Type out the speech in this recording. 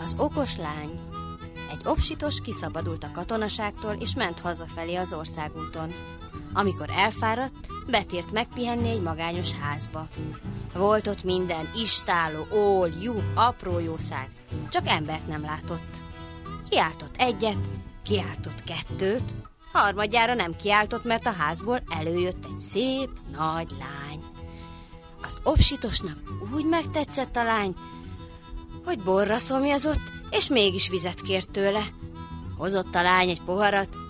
Az okos lány. Egy obsitos kiszabadult a katonaságtól, és ment hazafelé az országúton. Amikor elfáradt, betért megpihenni egy magányos házba. Volt ott minden, istálló, ól, juh, apró jószág, csak embert nem látott. Kiáltott egyet, kiáltott kettőt, harmadjára nem kiáltott, mert a házból előjött egy szép, nagy lány. Az obsitosnak úgy megtetszett a lány, hogy borra szomjazott, és mégis vizet kért tőle. Hozott a lány egy poharat,